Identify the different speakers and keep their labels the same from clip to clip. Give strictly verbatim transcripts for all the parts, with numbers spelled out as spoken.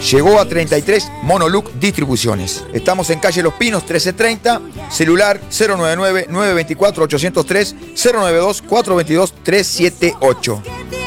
Speaker 1: Llegó a treinta y tres Monoluc Distribuciones. Estamos en calle Los Pinos trece treinta, celular cero nueve nueve, nueve dos cuatro, ocho cero tres, cero nueve dos, cuatro dos dos, tres siete ocho.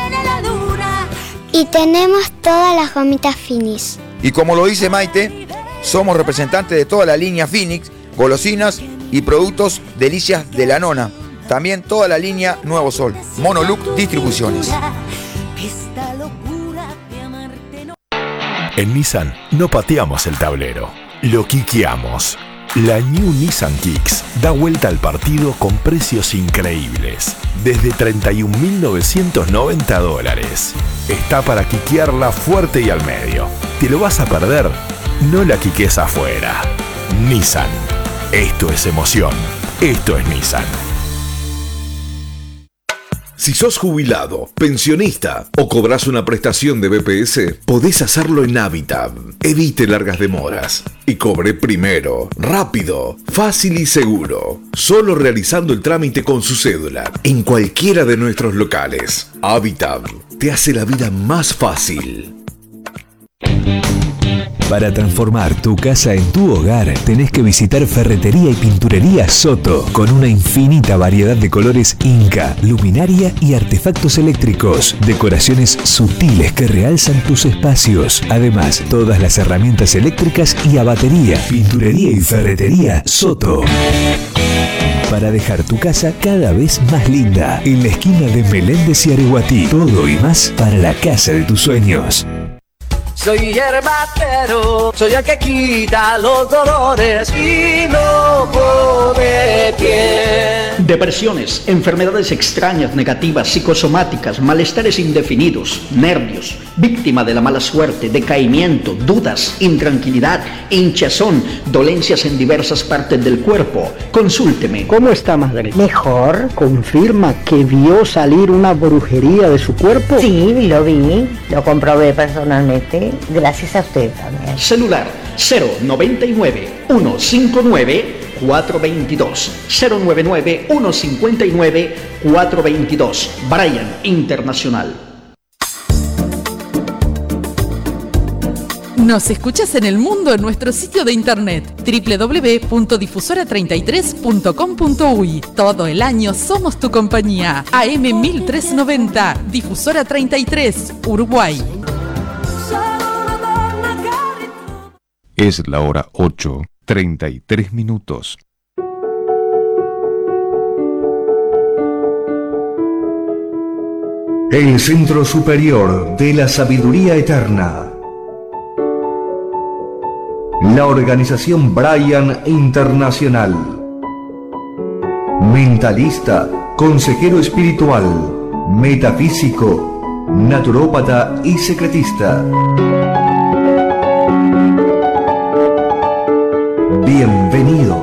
Speaker 2: Y tenemos todas las gomitas Finis.
Speaker 1: Y como lo dice Maite, somos representantes de toda la línea Phoenix, golosinas y productos delicias de la nona. También toda la línea Nuevo Sol. Monoluc Distribuciones.
Speaker 3: En Nissan no pateamos el tablero, lo quiqueamos. La New Nissan Kicks da vuelta al partido con precios increíbles. Desde treinta y un mil novecientos noventa dólares. Está para quiquearla fuerte y al medio. ¿Te lo vas a perder? No la quiques afuera. Nissan. Esto es emoción. Esto es Nissan.
Speaker 4: Si sos jubilado, pensionista o cobras una prestación de B P S, podés hacerlo en Habitat. Evite largas demoras y cobre primero, rápido, fácil y seguro. Solo realizando el trámite con su cédula en cualquiera de nuestros locales. Habitat te hace la vida más fácil.
Speaker 5: Para transformar tu casa en tu hogar, tenés que visitar Ferretería y Pinturería Soto, con una infinita variedad de colores Inca, luminaria y artefactos eléctricos, decoraciones sutiles que realzan tus espacios. Además, todas las herramientas eléctricas y a batería. Pinturería y Ferretería Soto. Para dejar tu casa cada vez más linda, en la esquina de Meléndez y Areguatí. Todo y más para la casa de tus sueños.
Speaker 6: Soy yerbatero, soy el que quita los dolores y no pone pie.
Speaker 7: Depresiones, enfermedades extrañas, negativas, psicosomáticas, malestares indefinidos, nervios, víctima de la mala suerte, decaimiento, dudas, intranquilidad, hinchazón, dolencias en diversas partes del cuerpo. Consúlteme.
Speaker 8: ¿Cómo está, Margarita? Mejor. ¿Confirma que vio salir una brujería de su cuerpo?
Speaker 9: Sí, lo vi, lo comprobé personalmente. Gracias a usted también.
Speaker 7: Celular cero noventa y nueve, ciento cincuenta y nueve, cuatrocientos veintidós. cero noventa y nueve, ciento cincuenta y nueve, cuatrocientos veintidós. Brian Internacional.
Speaker 10: Nos escuchas en el mundo en nuestro sitio de internet doble u doble u doble u punto difusora treinta y tres punto com punto uy. Todo el año somos tu compañía. A M mil trescientos noventa, Difusora treinta y tres, Uruguay.
Speaker 11: Es la hora ocho, treinta y tres minutos.
Speaker 12: El Centro Superior de la Sabiduría Eterna. La organización Brian Internacional. Mentalista, consejero espiritual, metafísico, naturópata y secretista. Bienvenidos.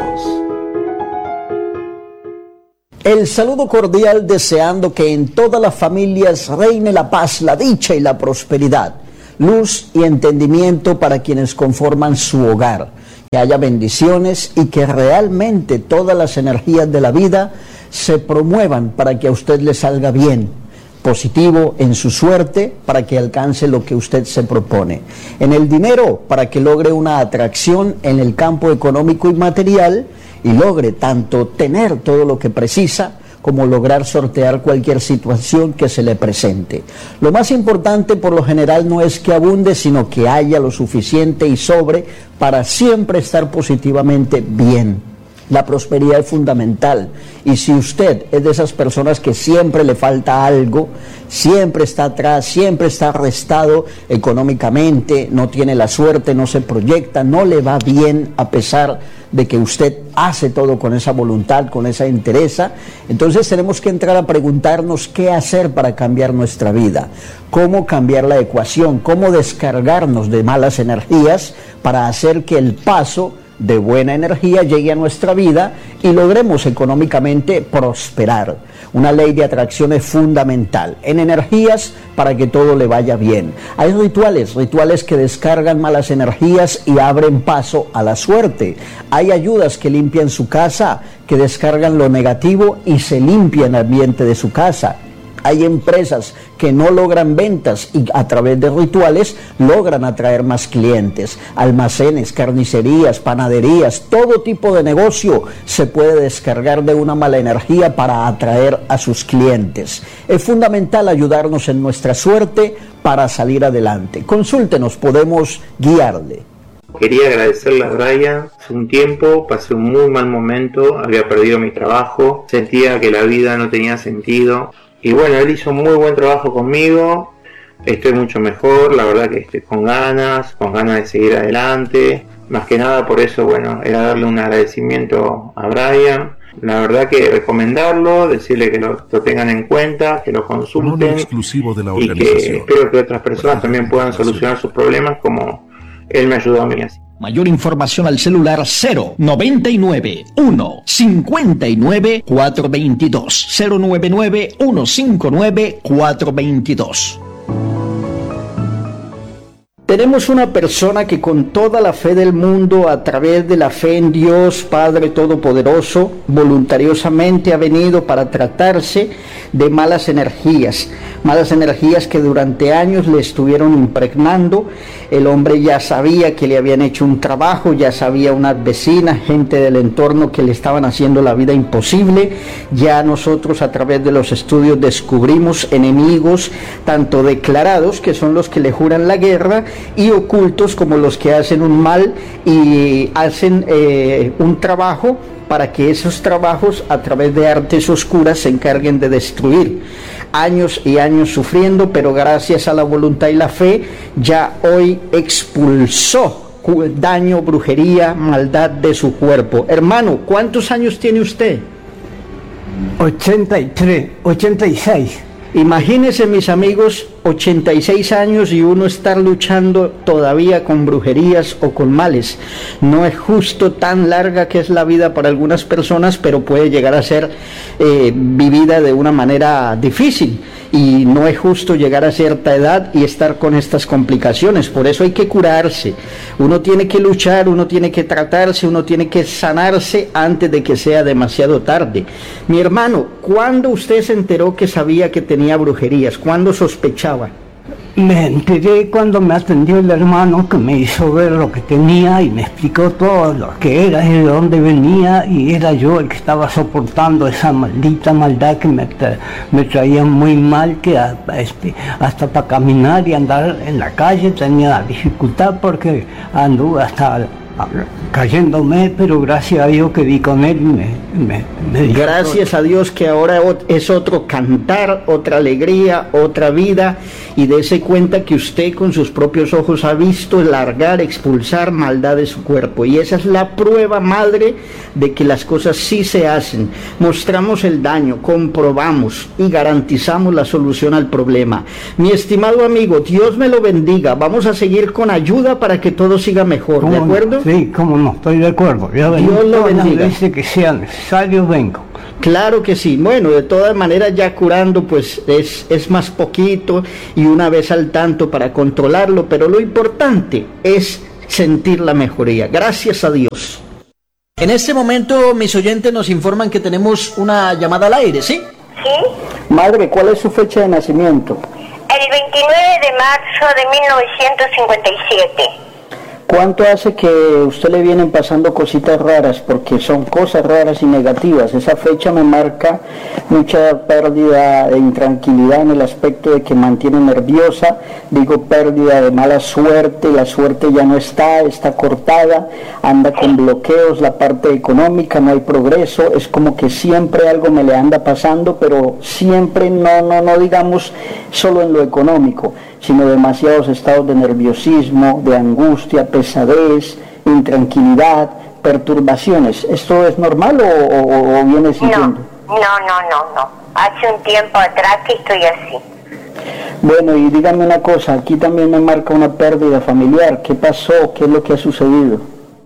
Speaker 13: El saludo cordial deseando que en todas las familias reine la paz, la dicha y la prosperidad, luz y entendimiento para quienes conforman su hogar, que haya bendiciones y que realmente todas las energías de la vida se promuevan para que a usted le salga bien, positivo en su suerte para que alcance lo que usted se propone, en el dinero para que logre una atracción en el campo económico y material y logre tanto tener todo lo que precisa como lograr sortear cualquier situación que se le presente. Lo más importante por lo general no es que abunde, sino que haya lo suficiente y sobre para siempre estar positivamente bien. La prosperidad es fundamental y si usted es de esas personas que siempre le falta algo, siempre está atrás, siempre está restado económicamente, no tiene la suerte, no se proyecta, no le va bien a pesar de que usted hace todo con esa voluntad, con esa entereza, entonces tenemos que entrar a preguntarnos qué hacer para cambiar nuestra vida, cómo cambiar la ecuación, cómo descargarnos de malas energías para hacer que el paso de buena energía llegue a nuestra vida y logremos económicamente prosperar. Una ley de atracción es fundamental en energías para que todo le vaya bien. Hay rituales, rituales que descargan malas energías y abren paso a la suerte. Hay ayudas que limpian su casa, que descargan lo negativo y se limpia el ambiente de su casa. Hay empresas que no logran ventas y a través de rituales logran atraer más clientes. Almacenes, carnicerías, panaderías, todo tipo de negocio se puede descargar de una mala energía para atraer a sus clientes. Es fundamental ayudarnos en nuestra suerte para salir adelante. Consúltenos, podemos guiarle.
Speaker 14: Quería agradecerle a Brian. Hace un tiempo pasé un muy mal momento, había perdido mi trabajo, sentía que la vida no tenía sentido. Y bueno, él hizo un muy buen trabajo conmigo, estoy mucho mejor, la verdad que estoy con ganas, con ganas de seguir adelante. Más que nada por eso, bueno, era darle un agradecimiento a Brian. La verdad que recomendarlo, decirle que lo, lo tengan en cuenta, que lo consulten
Speaker 12: exclusivo de la
Speaker 14: y que espero que otras personas también puedan solucionar sus problemas como él me ayudó a mí así.
Speaker 7: Mayor información al celular cero noventa y nueve uno cincuenta y nueve cuatrocientos veintidós, cero noventa y nueve uno cincuenta y nueve cuatrocientos veintidós. Tenemos una persona que con toda la fe del mundo, a través de la fe en Dios Padre Todopoderoso, voluntariosamente ha venido para tratarse de malas energías, malas energías que durante años le estuvieron impregnando. El hombre ya sabía que le habían hecho un trabajo, ya sabía unas vecinas, gente del entorno que le estaban haciendo la vida imposible. Ya nosotros a través de los estudios descubrimos enemigos, tanto declarados, que son los que le juran la guerra, y ocultos, como los que hacen un mal y hacen eh, un trabajo para que esos trabajos a través de artes oscuras se encarguen de destruir. Años y años sufriendo, pero gracias a la voluntad y la fe ya hoy expulsó daño, brujería, maldad de su cuerpo. Hermano, ¿cuántos años tiene usted?
Speaker 8: ochenta y tres, ochenta y seis.
Speaker 7: Imagínense, mis amigos, ochenta y seis años y uno estar luchando todavía con brujerías o con males. No es justo, tan larga que es la vida para algunas personas, pero puede llegar a ser eh, vivida de una manera difícil. Y no es justo llegar a cierta edad y estar con estas complicaciones. Por eso hay que curarse. Uno tiene que luchar, uno tiene que tratarse, uno tiene que sanarse antes de que sea demasiado tarde. Mi hermano, ¿cuándo usted se enteró que sabía que tenía brujerías? ¿Cuándo sospechaba?
Speaker 8: Me enteré cuando me atendió el hermano, que me hizo ver lo que tenía y me explicó todo lo que era y de dónde venía, y era yo el que estaba soportando esa maldita maldad que me, tra me traía muy mal, que a, este, hasta para caminar y andar en la calle tenía dificultad porque anduve hasta cayéndome, pero gracias a Dios que vi con él y me, me, me dijo
Speaker 7: gracias todo. A Dios que ahora es otro cantar, otra alegría, otra vida, y dése cuenta que usted con sus propios ojos ha visto largar, expulsar maldad de su cuerpo, y esa es la prueba madre de que las cosas sí se hacen. Mostramos el daño, comprobamos y garantizamos la solución al problema. Mi estimado amigo, Dios me lo bendiga. Vamos a seguir con ayuda para que todo siga mejor, ¿de acuerdo?
Speaker 8: Sí, cómo no, estoy de acuerdo. Yo
Speaker 7: Dios lo bendiga.
Speaker 8: Dice que sea necesario, vengo.
Speaker 7: Claro que sí. Bueno, de todas maneras, ya curando pues es, es más poquito y una vez al tanto para controlarlo, pero lo importante es sentir la mejoría. Gracias a Dios. En este momento mis oyentes nos informan que tenemos una llamada al aire, ¿sí?
Speaker 9: Sí.
Speaker 7: Madre, ¿cuál es su fecha de nacimiento?
Speaker 9: El veintinueve de marzo de mil novecientos cincuenta y siete.
Speaker 7: ¿Cuánto hace que a usted le vienen pasando cositas raras? Porque son cosas raras y negativas. Esa fecha me marca mucha pérdida de intranquilidad en el aspecto de que mantiene nerviosa. Digo, pérdida de mala suerte, la suerte ya no está, está cortada, anda con bloqueos, la parte económica, no hay progreso. Es como que siempre algo me le anda pasando, pero siempre no, no, no digamos solo en lo económico, sino demasiados estados de nerviosismo, de angustia, pesadez, intranquilidad, perturbaciones. ¿Esto es normal o, o, o viene sintiendo?
Speaker 9: No, no, no, no. Hace un tiempo atrás que estoy así.
Speaker 7: Bueno, y dígame una cosa, aquí también me marca una pérdida familiar. ¿Qué pasó? ¿Qué es lo que ha sucedido?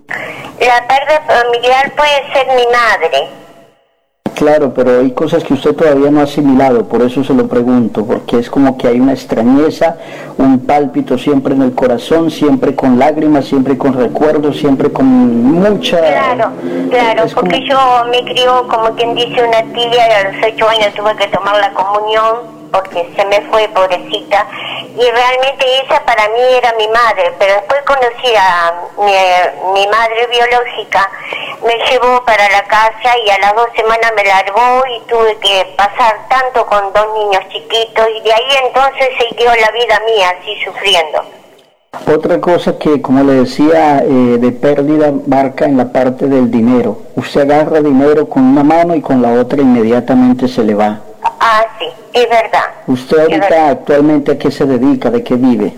Speaker 9: La pérdida familiar puede ser mi madre.
Speaker 7: Claro, pero hay cosas que usted todavía no ha asimilado, por eso se lo pregunto, porque es como que hay una extrañeza, un pálpito siempre en el corazón, siempre con lágrimas, siempre con recuerdos, siempre con mucha...
Speaker 9: Claro, claro, es porque como... yo me crió como quien dice una tía, y a los ocho años tuve que tomar la comunión,
Speaker 15: porque se me fue, pobrecita, y realmente ella para mí era mi madre, pero después conocí a mi, mi madre biológica, me llevó para la casa y a las dos semanas me largó y tuve que pasar tanto con dos niños chiquitos, y de ahí entonces siguió la vida mía así sufriendo.
Speaker 13: Otra cosa que, como le decía, eh, de pérdida marca en la parte del dinero. Usted agarra dinero con una mano y con la otra inmediatamente se le va.
Speaker 15: Ah, sí, es verdad.
Speaker 13: ¿Usted ahorita actualmente a qué se dedica? ¿De qué vive?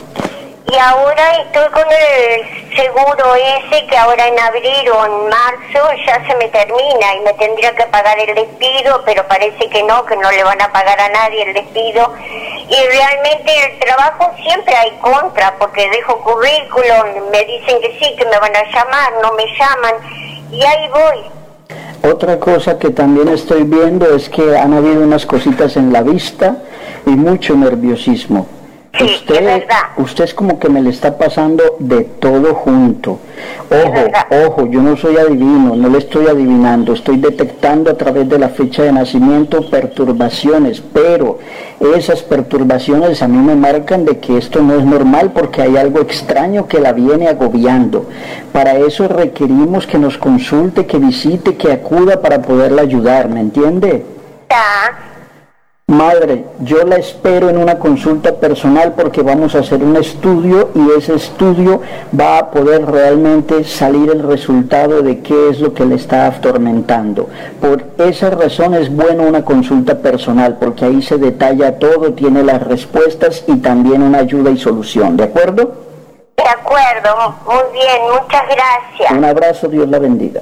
Speaker 15: Y ahora estoy con el seguro ese que ahora en abril o en marzo ya se me termina y me tendría que pagar el despido, pero parece que no, que no le van a pagar a nadie el despido. Y realmente el trabajo siempre hay contra, porque dejo currículum, me dicen que sí, que me van a llamar, no me llaman, y ahí voy.
Speaker 13: Otra cosa que también estoy viendo es que han habido unas cositas en la vista y mucho nerviosismo.
Speaker 15: Sí,
Speaker 13: usted,
Speaker 15: es verdad.
Speaker 13: Usted es como que me le está pasando de todo junto. Ojo, ojo, yo no soy adivino, no le estoy adivinando, estoy detectando a través de la fecha de nacimiento perturbaciones, pero esas perturbaciones a mí me marcan de que esto no es normal porque hay algo extraño que la viene agobiando. Para eso requerimos que nos consulte, que visite, que acuda para poderla ayudar, ¿me entiende?
Speaker 15: Ya.
Speaker 13: Madre, yo la espero en una consulta personal porque vamos a hacer un estudio y ese estudio va a poder realmente salir el resultado de qué es lo que le está atormentando. Por esa razón es bueno una consulta personal porque ahí se detalla todo, tiene las respuestas y también una ayuda y solución, ¿de acuerdo?
Speaker 15: De acuerdo, muy bien, muchas gracias.
Speaker 13: Un abrazo, Dios la bendiga.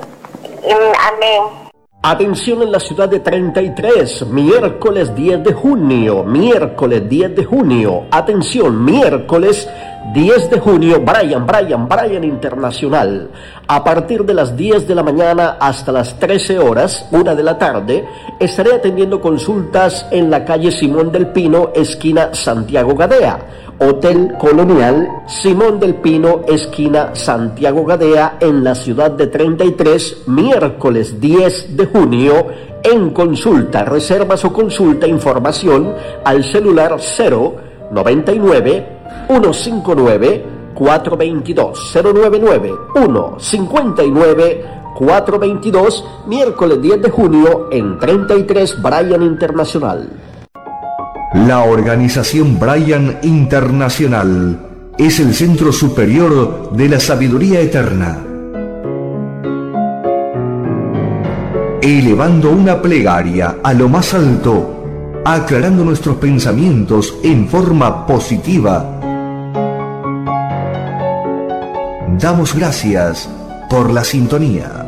Speaker 15: Amén.
Speaker 7: Atención en la ciudad de treinta y tres, miércoles diez de junio, miércoles diez de junio, atención, miércoles diez de junio, Brian, Brian, Brian Internacional. A partir de las diez de la mañana hasta las trece horas, una de la tarde, estaré atendiendo consultas en la calle Simón del Pino, esquina Santiago Gadea. Hotel Colonial Simón del Pino, esquina Santiago Gadea, en la ciudad de treinta y tres, miércoles diez de junio, en consulta. Reservas o consulta, información al celular cero noventa y nueve, ciento cincuenta y nueve, cuatrocientos veintidós, cero noventa y nueve, ciento cincuenta y nueve, cuatrocientos veintidós, miércoles diez de junio en treinta y tres Brian Internacional.
Speaker 12: La organización Brian Internacional es el centro superior de la sabiduría eterna, elevando una plegaria a lo más alto, aclarando nuestros pensamientos en forma positiva. Damos gracias por la sintonía.